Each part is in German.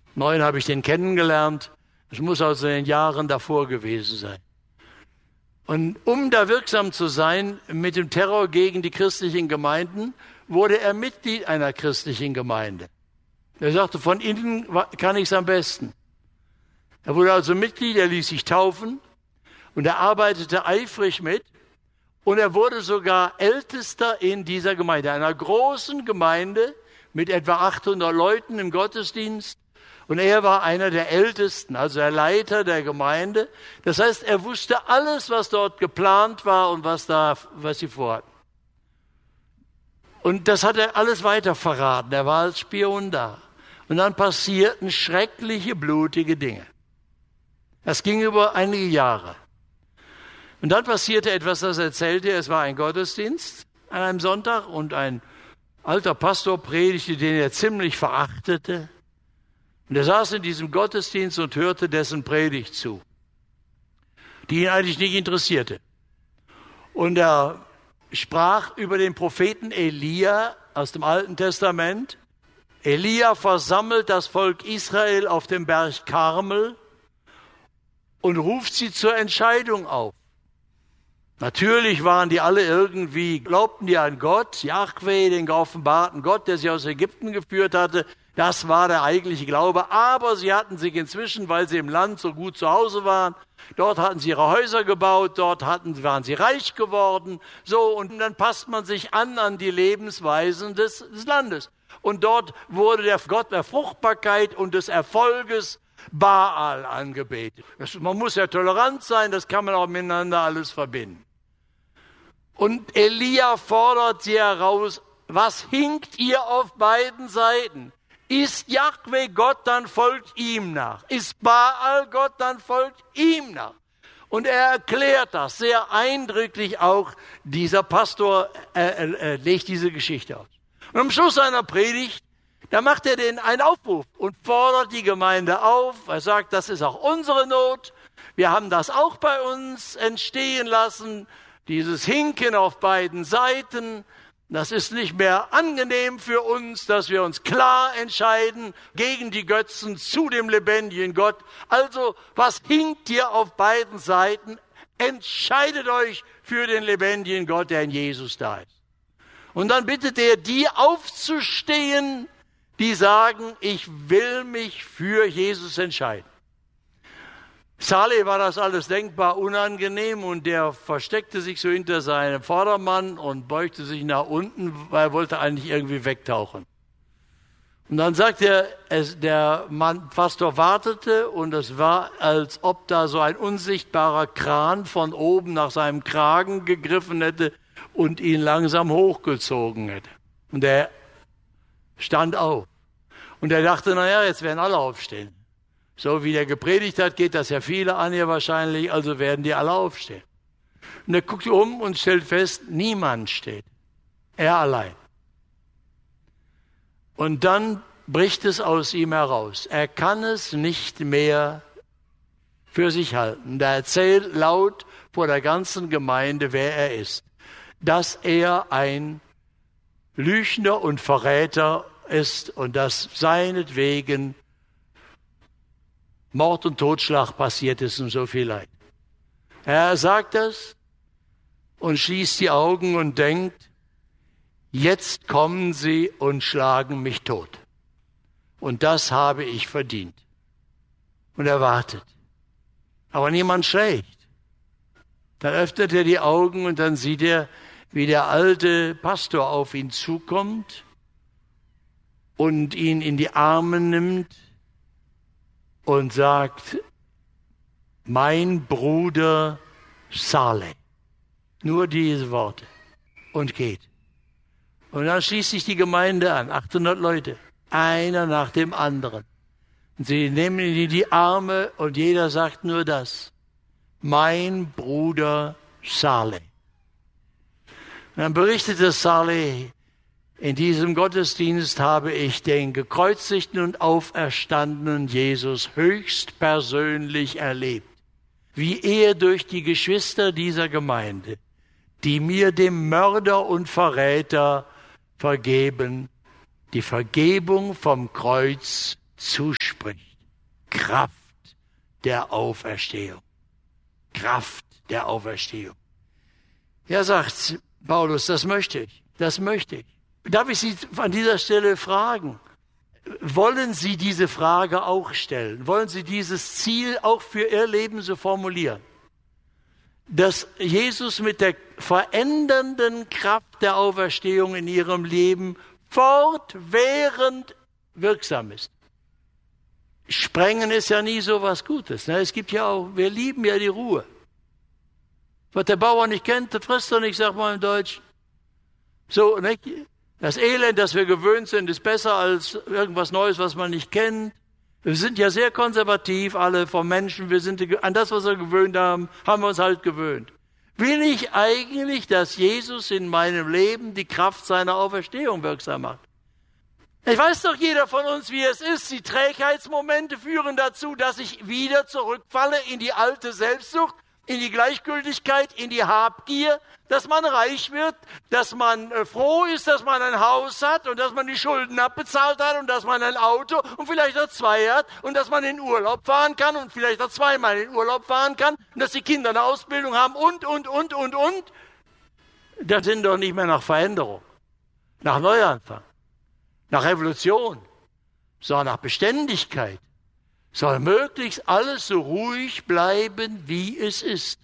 2009 habe ich den kennengelernt. Es muss also in den Jahren davor gewesen sein. Und um da wirksam zu sein mit dem Terror gegen die christlichen Gemeinden, wurde er Mitglied einer christlichen Gemeinde. Er sagte, von innen kann ich es am besten. Er wurde also Mitglied, er ließ sich taufen und er arbeitete eifrig mit. Und er wurde sogar Ältester in dieser Gemeinde, einer großen Gemeinde mit etwa 800 Leuten im Gottesdienst. Und er war einer der Ältesten, also der Leiter der Gemeinde. Das heißt, er wusste alles, was dort geplant war und was sie vorhatten. Und das hat er alles weiter verraten. Er war als Spion da. Und dann passierten schreckliche, blutige Dinge. Das ging über einige Jahre. Und dann passierte etwas, das erzählte er. Es war ein Gottesdienst an einem Sonntag und ein alter Pastor predigte, den er ziemlich verachtete. Und er saß in diesem Gottesdienst und hörte dessen Predigt zu, die ihn eigentlich nicht interessierte. Und er sprach über den Propheten Elia aus dem Alten Testament. Elia versammelt das Volk Israel auf dem Berg Karmel und ruft sie zur Entscheidung auf. Natürlich waren die alle irgendwie, glaubten die an Gott, Jahwe, den geoffenbarten Gott, der sie aus Ägypten geführt hatte. Das war der eigentliche Glaube. Aber sie hatten sich inzwischen, weil sie im Land so gut zu Hause waren, dort hatten sie ihre Häuser gebaut, waren sie reich geworden. So, und dann passt man sich an die Lebensweisen des Landes. Und dort wurde der Gott der Fruchtbarkeit und des Erfolges Baal angebetet. Man muss ja tolerant sein, das kann man auch miteinander alles verbinden. Und Elia fordert sie heraus, was hinkt ihr auf beiden Seiten? Ist Jahwe Gott, dann folgt ihm nach. Ist Baal Gott, dann folgt ihm nach. Und er erklärt das sehr eindrücklich auch. Dieser Pastor legt diese Geschichte aus. Und am Schluss seiner Predigt, da macht er denen einen Aufruf und fordert die Gemeinde auf. Er sagt, das ist auch unsere Not. Wir haben das auch bei uns entstehen lassen. Dieses Hinken auf beiden Seiten. Das ist nicht mehr angenehm für uns, dass wir uns klar entscheiden gegen die Götzen zu dem lebendigen Gott. Also, was hinkt ihr auf beiden Seiten? Entscheidet euch für den lebendigen Gott, der in Jesus da ist. Und dann bittet er, die aufzustehen, die sagen, ich will mich für Jesus entscheiden. Saleh war das alles denkbar unangenehm und der versteckte sich so hinter seinem Vordermann und beugte sich nach unten, weil er wollte eigentlich irgendwie wegtauchen. Und dann sagt er, der Pastor wartete und es war, als ob da so ein unsichtbarer Kran von oben nach seinem Kragen gegriffen hätte und ihn langsam hochgezogen hätte. Und er stand auf. Und er dachte, naja, jetzt werden alle aufstehen. So wie der gepredigt hat, geht das ja viele an hier wahrscheinlich, also werden die alle aufstehen. Und er guckt um und stellt fest, niemand steht. Er allein. Und dann bricht es aus ihm heraus. Er kann es nicht mehr für sich halten. Er erzählt laut vor der ganzen Gemeinde, wer er ist. Dass er ein Lügner und Verräter ist und dass seinetwegen Mord und Totschlag passiert ist und so viel Leid. Er sagt das und schließt die Augen und denkt, jetzt kommen sie und schlagen mich tot. Und das habe ich verdient. Und er wartet. Aber niemand schlägt. Dann öffnet er die Augen und dann sieht er, wie der alte Pastor auf ihn zukommt und ihn in die Arme nimmt und sagt, mein Bruder Saleh. Nur diese Worte. Und geht. Und dann schließt sich die Gemeinde an, 800 Leute, einer nach dem anderen. Und sie nehmen ihn in die Arme und jeder sagt nur das. Mein Bruder Saleh. Und dann berichtete Saleh, in diesem Gottesdienst habe ich den gekreuzigten und auferstandenen Jesus höchstpersönlich erlebt, wie er durch die Geschwister dieser Gemeinde, die mir dem Mörder und Verräter vergeben, die Vergebung vom Kreuz zuspricht. Kraft der Auferstehung. Kraft der Auferstehung. Ja, sagt Paulus, das möchte ich. Das möchte ich. Darf ich Sie an dieser Stelle fragen? Wollen Sie diese Frage auch stellen? Wollen Sie dieses Ziel auch für Ihr Leben so formulieren? Dass Jesus mit der verändernden Kraft der Auferstehung in Ihrem Leben fortwährend wirksam ist. Sprengen ist ja nie so was Gutes. Ne? Es gibt ja auch, wir lieben ja die Ruhe. Was der Bauer nicht kennt, das frisst er nicht, sagt man im Deutschen. So, nicht? Das Elend, das wir gewöhnt sind, ist besser als irgendwas Neues, was man nicht kennt. Wir sind ja sehr konservativ, alle vom Menschen. Wir sind an das, was wir gewöhnt haben, haben wir uns halt gewöhnt. Will ich eigentlich, dass Jesus in meinem Leben die Kraft seiner Auferstehung wirksam macht? Ich weiß doch jeder von uns, wie es ist. Die Trägheitsmomente führen dazu, dass ich wieder zurückfalle in die alte Selbstsucht, in die Gleichgültigkeit, in die Habgier, dass man reich wird, dass man froh ist, dass man ein Haus hat und dass man die Schulden abbezahlt hat und dass man ein Auto und vielleicht auch 2 hat und dass man in Urlaub fahren kann und vielleicht auch 2-mal in Urlaub fahren kann und dass die Kinder eine Ausbildung haben und. Das sind doch nicht mehr nach Veränderung, nach Neuanfang, nach Revolution, sondern nach Beständigkeit. Soll möglichst alles so ruhig bleiben, wie es ist.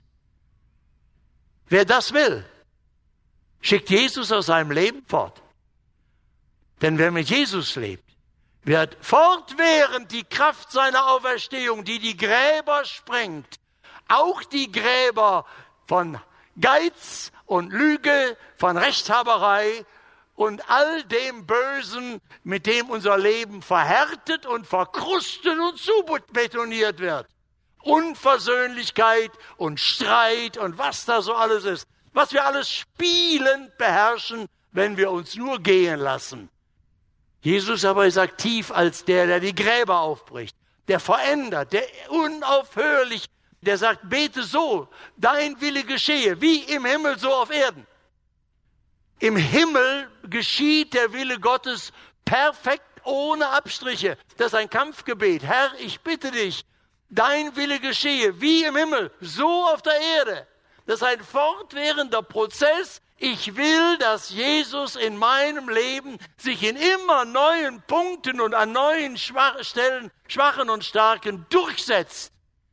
Wer das will, schickt Jesus aus seinem Leben fort. Denn wer mit Jesus lebt, wird fortwährend die Kraft seiner Auferstehung, die die Gräber sprengt, auch die Gräber von Geiz und Lüge, von Rechthaberei und all dem Bösen, mit dem unser Leben verhärtet und verkrustet und zubetoniert wird. Unversöhnlichkeit und Streit und was da so alles ist. Was wir alles spielend beherrschen, wenn wir uns nur gehen lassen. Jesus aber ist aktiv als der die Gräber aufbricht, der verändert, der unaufhörlich, der sagt, bete so, dein Wille geschehe, wie im Himmel, so auf Erden. Im Himmel geschieht der Wille Gottes perfekt, ohne Abstriche. Das ist ein Kampfgebet. Herr, ich bitte dich, dein Wille geschehe, wie im Himmel, so auf der Erde. Das ist ein fortwährender Prozess. Ich will, dass Jesus in meinem Leben sich in immer neuen Punkten und an neuen Stellen, schwachen und starken, durchsetzt.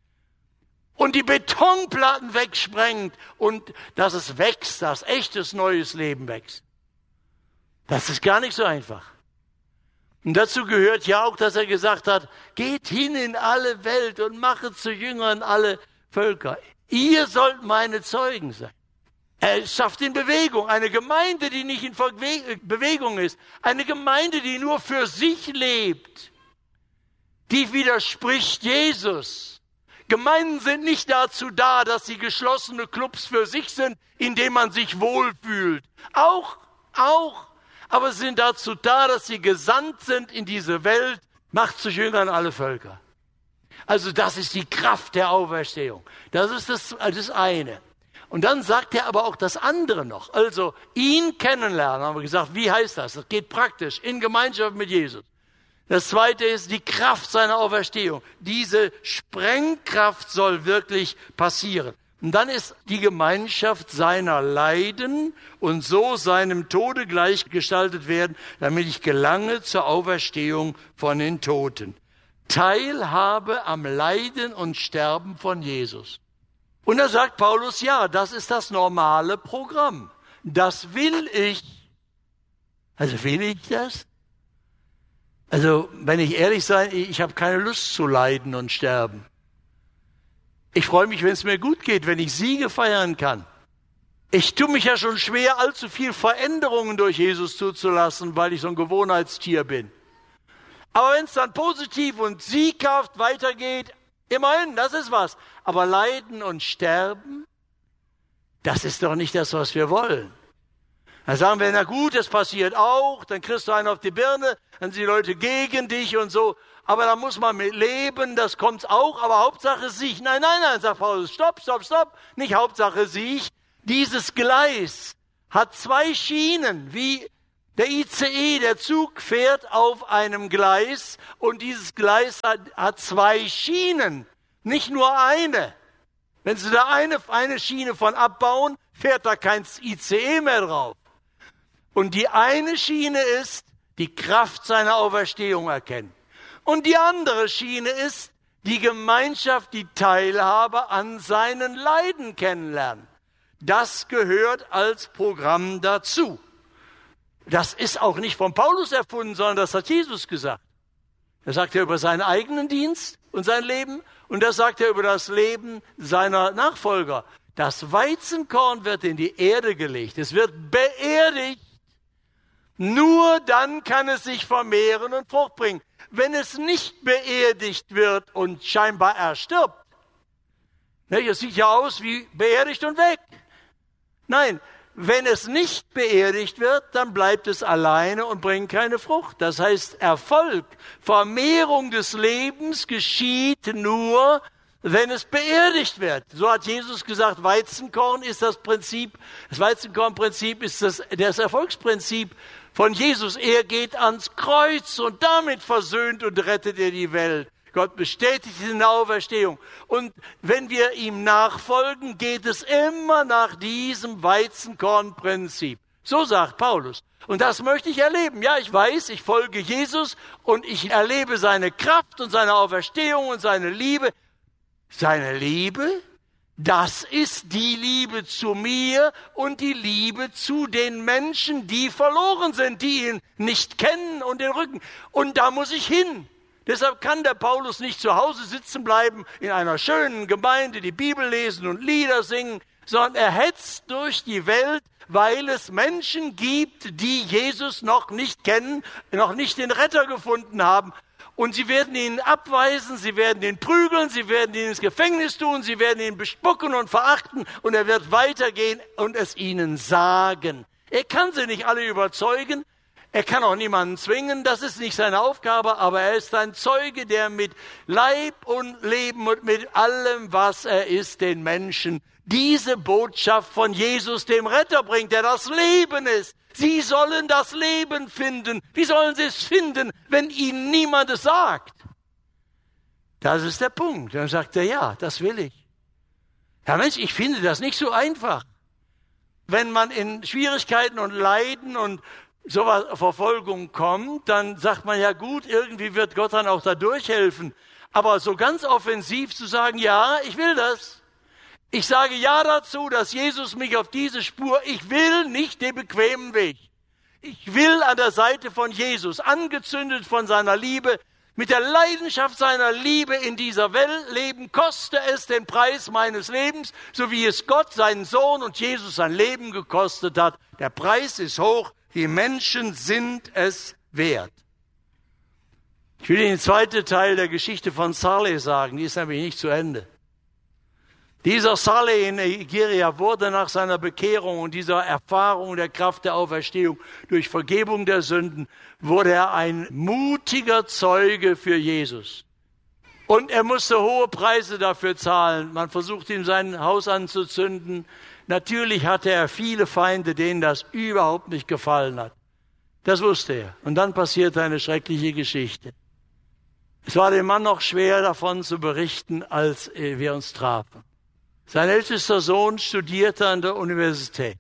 Und die Betonplatten wegsprengt und dass es wächst, dass echtes neues Leben wächst. Das ist gar nicht so einfach. Und dazu gehört ja auch, dass er gesagt hat, geht hin in alle Welt und machet zu Jüngern alle Völker. Ihr sollt meine Zeugen sein. Er schafft in Bewegung, eine Gemeinde, die nicht in Bewegung ist, eine Gemeinde, die nur für sich lebt, die widerspricht Jesus. Gemeinden sind nicht dazu da, dass sie geschlossene Clubs für sich sind, in denen man sich wohlfühlt. Auch, aber sie sind dazu da, dass sie gesandt sind in diese Welt, macht zu Jüngern alle Völker. Also das ist die Kraft der Auferstehung. Das ist das eine. Und dann sagt er aber auch das andere noch. Also ihn kennenlernen, haben wir gesagt, wie heißt das? Das geht praktisch in Gemeinschaft mit Jesus. Das zweite ist die Kraft seiner Auferstehung. Diese Sprengkraft soll wirklich passieren. Und dann ist die Gemeinschaft seiner Leiden und so seinem Tode gleichgestaltet werden, damit ich gelange zur Auferstehung von den Toten. Teilhabe am Leiden und Sterben von Jesus. Und da sagt Paulus, ja, das ist das normale Programm. Das will ich. Also will ich das? Also, wenn ich ehrlich sein, ich habe keine Lust zu leiden und sterben. Ich freue mich, wenn es mir gut geht, wenn ich Siege feiern kann. Ich tue mich ja schon schwer, allzu viel Veränderungen durch Jesus zuzulassen, weil ich so ein Gewohnheitstier bin. Aber wenn es dann positiv und sieghaft weitergeht, immerhin, das ist was. Aber Leiden und Sterben, das ist doch nicht das, was wir wollen. Dann sagen wir, na gut, das passiert auch, dann kriegst du einen auf die Birne, dann sind die Leute gegen dich und so. Aber da muss man mit leben, das kommt auch, aber Hauptsache Sieg. Nein, sagt Paulus, stopp, nicht Hauptsache Sieg. Dieses Gleis hat 2 Schienen, wie Der ICE, der Zug, fährt auf einem Gleis und dieses Gleis hat 2 Schienen, nicht nur eine. Wenn Sie da eine Schiene von abbauen, fährt da kein ICE mehr drauf. Und die eine Schiene ist, die Kraft seiner Auferstehung erkennen. Und die andere Schiene ist, die Gemeinschaft, die Teilhabe an seinen Leiden kennenlernen. Das gehört als Programm dazu. Das ist auch nicht von Paulus erfunden, sondern das hat Jesus gesagt. Er sagt ja über seinen eigenen Dienst und sein Leben und das sagt er über das Leben seiner Nachfolger. Das Weizenkorn wird in die Erde gelegt, es wird beerdigt. Nur dann kann es sich vermehren und Frucht bringen. Wenn es nicht beerdigt wird und scheinbar erstirbt, es sieht ja aus wie beerdigt und weg. Nein, wenn es nicht beerdigt wird, dann bleibt es alleine und bringt keine Frucht. Das heißt, Erfolg, Vermehrung des Lebens geschieht nur, wenn es beerdigt wird. So hat Jesus gesagt, Weizenkorn ist das Prinzip, das Weizenkornprinzip ist das Erfolgsprinzip von Jesus. Er geht ans Kreuz und damit versöhnt und rettet er die Welt. Gott bestätigt diese Auferstehung. Und wenn wir ihm nachfolgen, geht es immer nach diesem Weizenkornprinzip. So sagt Paulus. Und das möchte ich erleben. Ja, ich weiß, ich folge Jesus und ich erlebe seine Kraft und seine Auferstehung und seine Liebe. Seine Liebe, das ist die Liebe zu mir und die Liebe zu den Menschen, die verloren sind, die ihn nicht kennen und den Rücken. Und da muss ich hin. Deshalb kann der Paulus nicht zu Hause sitzen bleiben, in einer schönen Gemeinde die Bibel lesen und Lieder singen, sondern er hetzt durch die Welt, weil es Menschen gibt, die Jesus noch nicht kennen, noch nicht den Retter gefunden haben. Und sie werden ihn abweisen, sie werden ihn prügeln, sie werden ihn ins Gefängnis tun, sie werden ihn bespucken und verachten und er wird weitergehen und es ihnen sagen. Er kann sie nicht alle überzeugen, er kann auch niemanden zwingen, das ist nicht seine Aufgabe, aber er ist ein Zeuge, der mit Leib und Leben und mit allem, was er ist, den Menschen diese Botschaft von Jesus, dem Retter, bringt, der das Leben ist. Sie sollen das Leben finden. Wie sollen sie es finden, wenn ihnen niemand es sagt? Das ist der Punkt. Dann sagt er, ja, das will ich. Ja Mensch, ich finde das nicht so einfach. Wenn man in Schwierigkeiten und Leiden und sowas Verfolgung kommt, dann sagt man, ja gut, irgendwie wird Gott dann auch da durchhelfen. Aber so ganz offensiv zu sagen, ja, ich will das. Ich sage ja dazu, dass Jesus mich auf diese Spur, ich will nicht den bequemen Weg. Ich will an der Seite von Jesus, angezündet von seiner Liebe, mit der Leidenschaft seiner Liebe in dieser Welt leben, koste es den Preis meines Lebens, so wie es Gott, seinen Sohn und Jesus sein Leben gekostet hat. Der Preis ist hoch, die Menschen sind es wert. Ich will Ihnen den zweiten Teil der Geschichte von Saleh sagen, die ist nämlich nicht zu Ende. Dieser Saleh in Nigeria wurde nach seiner Bekehrung und dieser Erfahrung der Kraft der Auferstehung durch Vergebung der Sünden, wurde er ein mutiger Zeuge für Jesus. Und er musste hohe Preise dafür zahlen. Man versucht ihm sein Haus anzuzünden. Natürlich hatte er viele Feinde, denen das überhaupt nicht gefallen hat. Das wusste er. Und dann passierte eine schreckliche Geschichte. Es war dem Mann noch schwer davon zu berichten, als wir uns trafen. Sein ältester Sohn studierte an der Universität.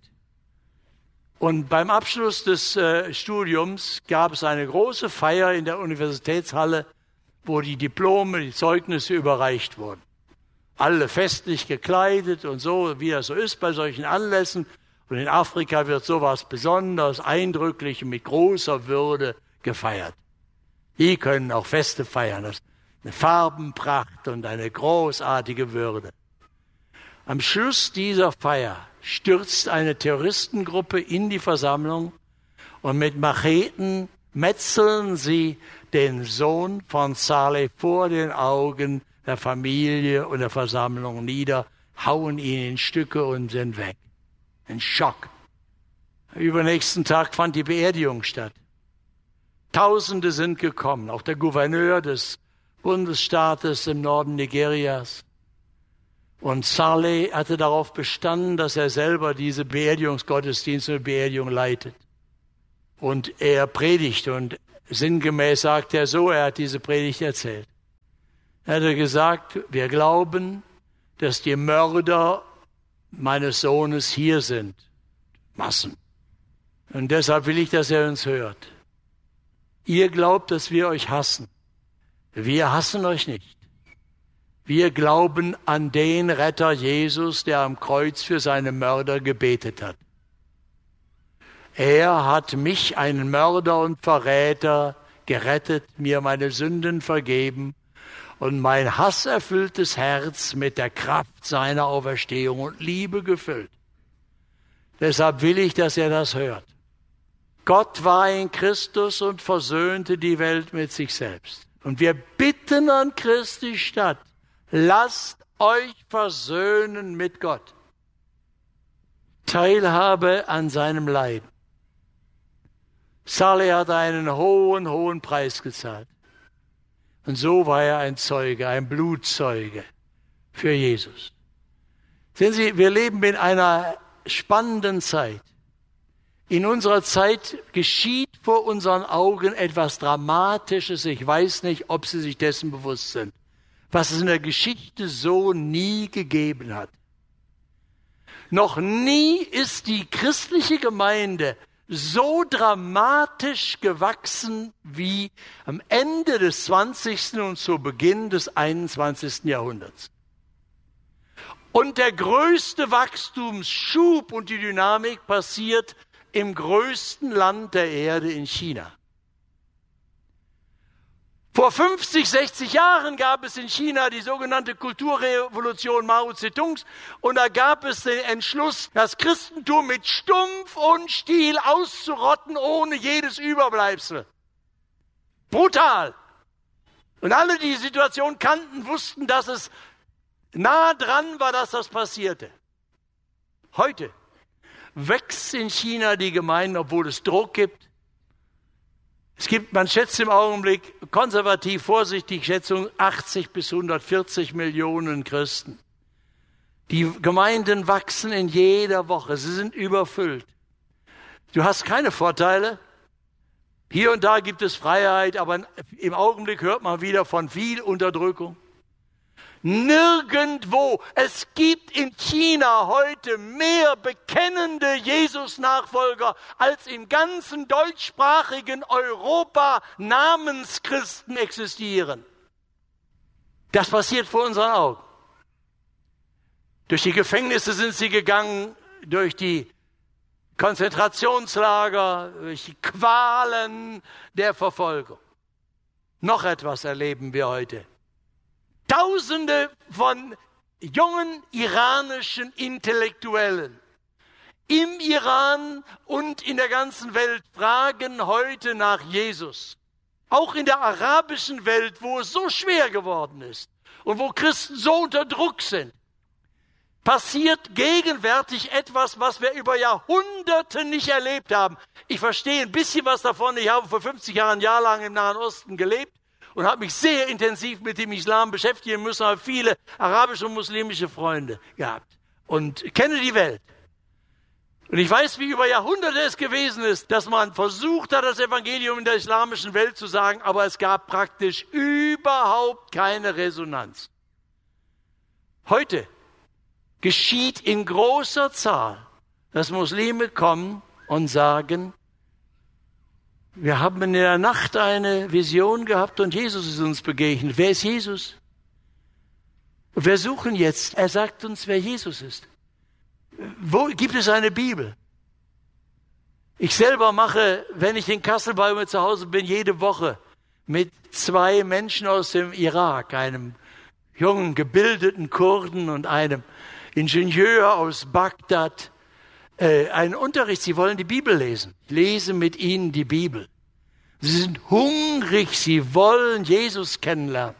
Und beim Abschluss des Studiums gab es eine große Feier in der Universitätshalle, wo die Diplome, die Zeugnisse überreicht wurden. Alle festlich gekleidet und so, wie das so ist bei solchen Anlässen. Und in Afrika wird sowas besonders eindrücklich und mit großer Würde gefeiert. Die können auch Feste feiern. Das ist eine Farbenpracht und eine großartige Würde. Am Schluss dieser Feier stürzt eine Terroristengruppe in die Versammlung und mit Macheten metzeln sie den Sohn von Saleh vor den Augen der Familie und der Versammlung nieder, hauen ihn in Stücke und sind weg. Ein Schock. Am übernächsten Tag fand die Beerdigung statt. Tausende sind gekommen, auch der Gouverneur des Bundesstaates im Norden Nigerias. Und Saleh hatte darauf bestanden, dass er selber diese Beerdigungsgottesdienste und Beerdigung leitet. Und er predigt und sinngemäß sagt er so, er hat diese Predigt erzählt. Er hat gesagt, wir glauben, dass die Mörder meines Sohnes hier sind. Massen. Und deshalb will ich, dass er uns hört. Ihr glaubt, dass wir euch hassen. Wir hassen euch nicht. Wir glauben an den Retter Jesus, der am Kreuz für seine Mörder gebetet hat. Er hat mich, einen Mörder und Verräter, gerettet, mir meine Sünden vergeben und mein hasserfülltes Herz mit der Kraft seiner Auferstehung und Liebe gefüllt. Deshalb will ich, dass er das hört. Gott war in Christus und versöhnte die Welt mit sich selbst. Und wir bitten an Christi statt, lasst euch versöhnen mit Gott. Teilhabe an seinem Leiden. Sally hat einen hohen Preis gezahlt. Und so war er ein Zeuge, ein Blutzeuge für Jesus. Sehen Sie, wir leben in einer spannenden Zeit. In unserer Zeit geschieht vor unseren Augen etwas Dramatisches. Ich weiß nicht, ob Sie sich dessen bewusst sind, was es in der Geschichte so nie gegeben hat. Noch nie ist die christliche Gemeinde so dramatisch gewachsen wie am Ende des 20. und zu Beginn des 21. Jahrhunderts. Und der größte Wachstumsschub und die Dynamik passiert im größten Land der Erde, in China. Vor 50, 60 Jahren gab es in China die sogenannte Kulturrevolution Mao Zedongs und da gab es den Entschluss, das Christentum mit Stumpf und Stiel auszurotten, ohne jedes Überbleibsel. Brutal. Und alle, die die Situation kannten, wussten, dass es nah dran war, dass das passierte. Heute wächst in China die Gemeinde, obwohl es Druck gibt. Es gibt, man schätzt im Augenblick, konservativ, vorsichtig Schätzung, 80 bis 140 Millionen Christen. Die Gemeinden wachsen in jeder Woche, sie sind überfüllt. Du hast keine Vorteile. Hier und da gibt es Freiheit, aber im Augenblick hört man wieder von viel Unterdrückung. Nirgendwo. Es gibt in China heute mehr bekennende Jesus-Nachfolger als im ganzen deutschsprachigen Europa Namenschristen existieren. Das passiert vor unseren Augen. Durch die Gefängnisse sind sie gegangen, durch die Konzentrationslager, durch die Qualen der Verfolgung. Noch etwas erleben wir heute. Tausende von jungen iranischen Intellektuellen im Iran und in der ganzen Welt fragen heute nach Jesus. Auch in der arabischen Welt, wo es so schwer geworden ist und wo Christen so unter Druck sind, passiert gegenwärtig etwas, was wir über Jahrhunderte nicht erlebt haben. Ich verstehe ein bisschen was davon. Ich habe vor 50 Jahren ein Jahr lang im Nahen Osten gelebt und habe mich sehr intensiv mit dem Islam beschäftigen müssen, habe viele arabische und muslimische Freunde gehabt und kenne die Welt. Und ich weiß, wie über Jahrhunderte es gewesen ist, dass man versucht hat, das Evangelium in der islamischen Welt zu sagen, aber es gab praktisch überhaupt keine Resonanz. Heute geschieht in großer Zahl, dass Muslime kommen und sagen, wir haben in der Nacht eine Vision gehabt und Jesus ist uns begegnet. Wer ist Jesus? Wir suchen jetzt. Er sagt uns, wer Jesus ist. Wo gibt es eine Bibel? Ich selber mache, wenn ich in Kassel bei mir zu Hause bin, jede Woche mit 2 Menschen aus dem Irak, einem jungen, gebildeten Kurden und einem Ingenieur aus Bagdad, einen Unterricht. Sie wollen die Bibel lesen. Ich lese mit ihnen die Bibel. Sie sind hungrig, sie wollen Jesus kennenlernen.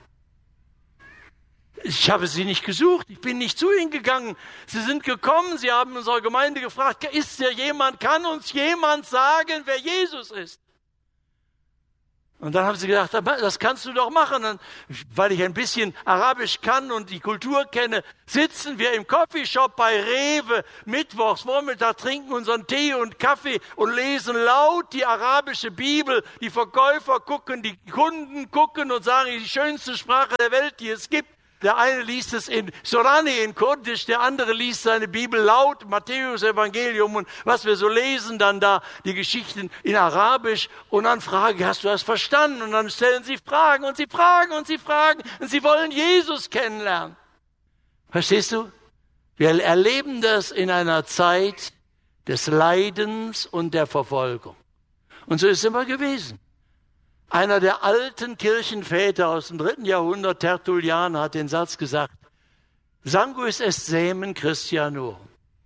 Ich habe sie nicht gesucht, ich bin nicht zu ihnen gegangen. Sie sind gekommen, sie haben unsere Gemeinde gefragt, ist hier jemand, kann uns jemand sagen, wer Jesus ist? Und dann haben sie gedacht, das kannst du doch machen. Und weil ich ein bisschen Arabisch kann und die Kultur kenne, sitzen wir im Coffeeshop bei Rewe mittwochs, Vormittag, trinken unseren Tee und Kaffee und lesen laut die arabische Bibel. Die Verkäufer gucken, die Kunden gucken und sagen, die schönste Sprache der Welt, die es gibt. Der eine liest es in Sorani, in Kurdisch, der andere liest seine Bibel laut, Matthäus Evangelium und was wir so lesen, dann da die Geschichten in Arabisch und dann fragen, hast du das verstanden? Und dann stellen sie Fragen und sie fragen und sie fragen und sie wollen Jesus kennenlernen. Verstehst du? Wir erleben das in einer Zeit des Leidens und der Verfolgung. Und so ist es immer gewesen. Einer der alten Kirchenväter aus dem 3. Jahrhundert, Tertullian, hat den Satz gesagt, Sanguis est semen Christianorum.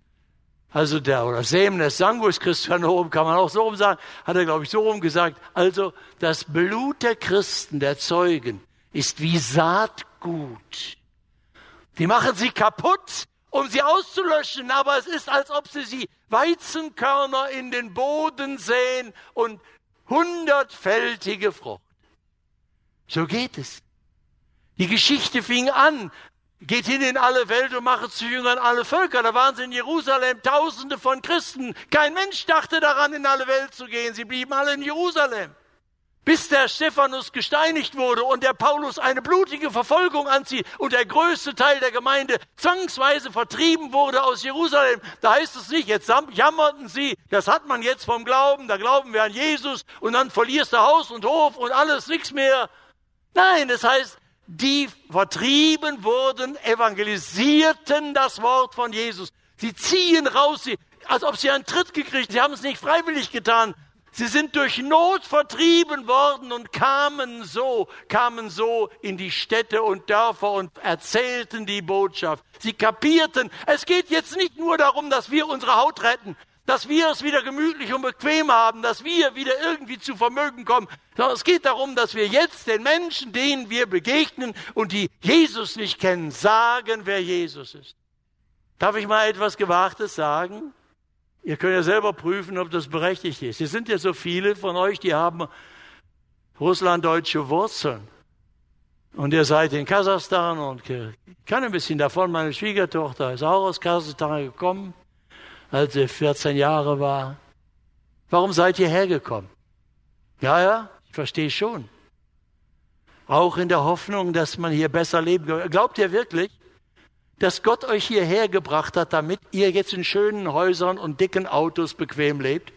Also oder semen est sanguis Christianorum, kann man auch so rum sagen, hat er, glaube ich, so rum gesagt. Also das Blut der Christen, der Zeugen, ist wie Saatgut. Die machen sie kaputt, um sie auszulöschen, aber es ist, als ob sie Weizenkörner in den Boden säen und 100-fältige Frucht. So geht es. Die Geschichte fing an, geht hin in alle Welt und macht zu Jüngern alle Völker. Da waren sie in Jerusalem, Tausende von Christen. Kein Mensch dachte daran, in alle Welt zu gehen. Sie blieben alle in Jerusalem. Bis der Stephanus gesteinigt wurde und der Paulus eine blutige Verfolgung anzieht und der größte Teil der Gemeinde zwangsweise vertrieben wurde aus Jerusalem. Da heißt es nicht, jetzt jammerten sie, das hat man jetzt vom Glauben, da glauben wir an Jesus und dann verlierst du Haus und Hof und alles, nichts mehr. Nein, das heißt, die vertrieben wurden, evangelisierten das Wort von Jesus. Sie ziehen raus, als ob sie einen Tritt gekriegt, sie haben es nicht freiwillig getan. Sie sind durch Not vertrieben worden und kamen so in die Städte und Dörfer und erzählten die Botschaft. Sie kapierten, es geht jetzt nicht nur darum, dass wir unsere Haut retten, dass wir es wieder gemütlich und bequem haben, dass wir wieder irgendwie zu Vermögen kommen, sondern es geht darum, dass wir jetzt den Menschen, denen wir begegnen und die Jesus nicht kennen, sagen, wer Jesus ist. Darf ich mal etwas Gewagtes sagen? Ihr könnt ja selber prüfen, ob das berechtigt ist. Es sind ja so viele von euch, die haben russlanddeutsche Wurzeln. Und ihr seid in Kasachstan und ich kann ein bisschen davon. Meine Schwiegertochter ist auch aus Kasachstan gekommen, als sie 14 Jahre war. Warum seid ihr hergekommen? Ja, ich verstehe schon. Auch in der Hoffnung, dass man hier besser leben kann. Glaubt ihr wirklich, dass Gott euch hierher gebracht hat, damit ihr jetzt in schönen Häusern und dicken Autos bequem lebt?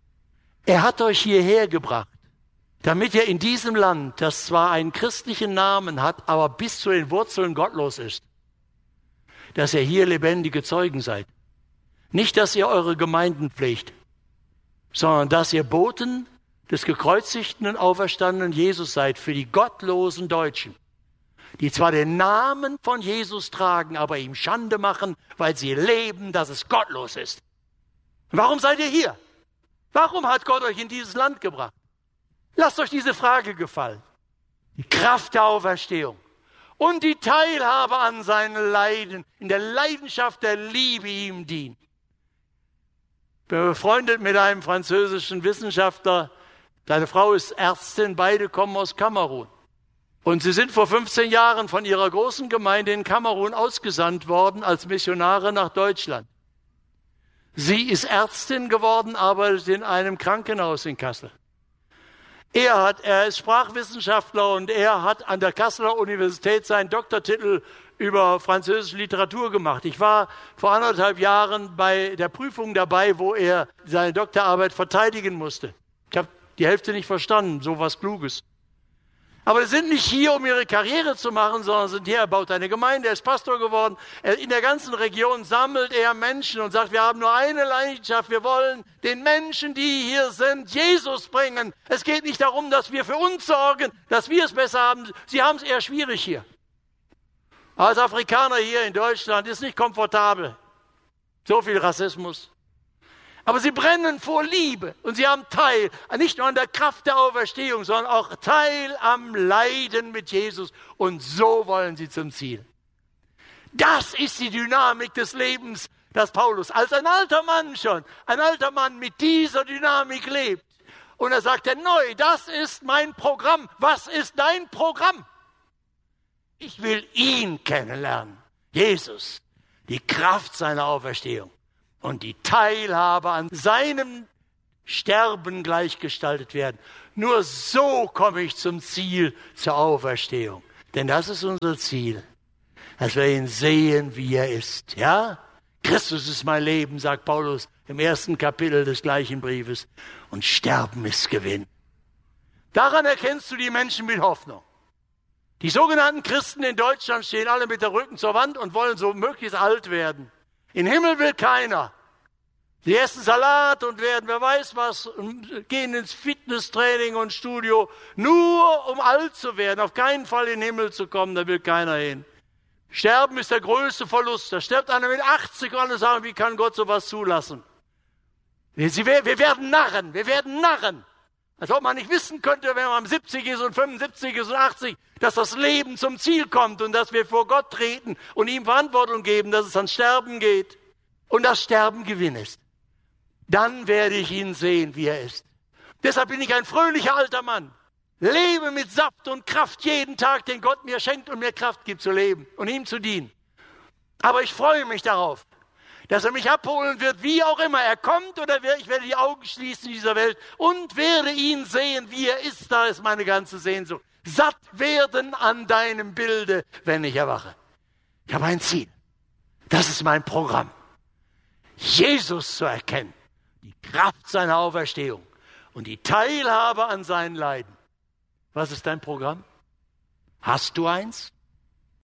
Er hat euch hierher gebracht, damit ihr in diesem Land, das zwar einen christlichen Namen hat, aber bis zu den Wurzeln gottlos ist, dass ihr hier lebendige Zeugen seid. Nicht, dass ihr eure Gemeinden pflegt, sondern dass ihr Boten des gekreuzigten und auferstandenen Jesus seid für die gottlosen Deutschen, die zwar den Namen von Jesus tragen, aber ihm Schande machen, weil sie leben, dass es gottlos ist. Warum seid ihr hier? Warum hat Gott euch in dieses Land gebracht? Lasst euch diese Frage gefallen. Die Kraft der Auferstehung und die Teilhabe an seinen Leiden, in der Leidenschaft der Liebe ihm dient. Ich bin befreundet mit einem französischen Wissenschaftler. Seine Frau ist Ärztin, beide kommen aus Kamerun. Und sie sind vor 15 Jahren von ihrer großen Gemeinde in Kamerun ausgesandt worden als Missionare nach Deutschland. Sie ist Ärztin geworden, arbeitet in einem Krankenhaus in Kassel. Er ist Sprachwissenschaftler und er hat an der Kasseler Universität seinen Doktortitel über französische Literatur gemacht. Ich war vor 1,5 Jahren bei der Prüfung dabei, wo er seine Doktorarbeit verteidigen musste. Ich habe die Hälfte nicht verstanden, so was Kluges. Aber sie sind nicht hier, um ihre Karriere zu machen, sondern sind hier, er baut eine Gemeinde, er ist Pastor geworden. In der ganzen Region sammelt er Menschen und sagt, wir haben nur eine Leidenschaft, wir wollen den Menschen, die hier sind, Jesus bringen. Es geht nicht darum, dass wir für uns sorgen, dass wir es besser haben. Sie haben es eher schwierig hier. Als Afrikaner hier in Deutschland ist nicht komfortabel. So viel Rassismus. Aber sie brennen vor Liebe und sie haben Teil, nicht nur an der Kraft der Auferstehung, sondern auch Teil am Leiden mit Jesus. Und so wollen sie zum Ziel. Das ist die Dynamik des Lebens, das Paulus als ein alter Mann mit dieser Dynamik lebt. Und er sagt neu, das ist mein Programm. Was ist dein Programm? Ich will ihn kennenlernen, Jesus, die Kraft seiner Auferstehung und die Teilhabe an seinem Sterben gleichgestaltet werden. Nur so komme ich zum Ziel, zur Auferstehung. Denn das ist unser Ziel, dass wir ihn sehen, wie er ist. Ja? Christus ist mein Leben, sagt Paulus im 1. Kapitel des gleichen Briefes. Und Sterben ist Gewinn. Daran erkennst du die Menschen mit Hoffnung. Die sogenannten Christen in Deutschland stehen alle mit der Rücken zur Wand und wollen so möglichst alt werden. In den Himmel will keiner. Sie essen Salat und werden wer weiß was und gehen ins Fitnesstraining und Studio, nur um alt zu werden, auf keinen Fall in den Himmel zu kommen, da will keiner hin. Sterben ist der größte Verlust. Da stirbt einer mit 80 und alle sagen, wie kann Gott sowas zulassen? Wir werden Narren. Als ob man nicht wissen könnte, wenn man 70 ist und 75 ist und 80, dass das Leben zum Ziel kommt und dass wir vor Gott treten und ihm Verantwortung geben, dass es ans Sterben geht und das Sterben Gewinn ist. Dann werde ich ihn sehen, wie er ist. Deshalb bin ich ein fröhlicher alter Mann. Lebe mit Saft und Kraft jeden Tag, den Gott mir schenkt und mir Kraft gibt zu leben und ihm zu dienen. Aber ich freue mich darauf, dass er mich abholen wird, wie auch immer er kommt, oder ich werde die Augen schließen in dieser Welt und werde ihn sehen, wie er ist. Da ist meine ganze Sehnsucht. Satt werden an deinem Bilde, wenn ich erwache. Ich habe ein Ziel. Das ist mein Programm. Jesus zu erkennen, die Kraft seiner Auferstehung und die Teilhabe an seinen Leiden. Was ist dein Programm? Hast du eins?